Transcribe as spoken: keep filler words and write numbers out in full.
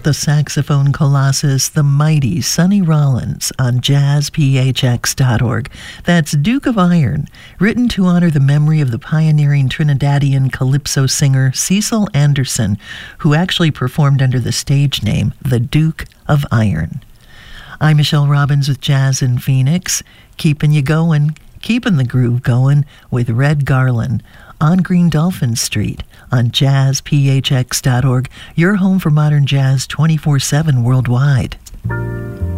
the saxophone colossus, the mighty Sonny Rollins, on jazz p h x dot org. That's Duke of Iron, written to honor the memory of the pioneering Trinidadian calypso singer Cecil Anderson, who actually performed under the stage name The Duke of Iron. I'm Michelle Robbins with Jazz in Phoenix, keeping you going, keeping the groove going with Red Garland on Green Dolphin Street on jazz p h x dot org, your home for modern jazz twenty-four seven worldwide.